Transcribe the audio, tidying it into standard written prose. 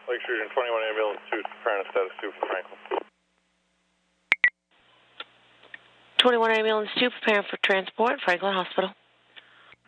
Lake Region 21 Ambulance 2, preparing a status 2 for Franklin. 21 Ambulance 2, preparing for transport, Franklin Hospital.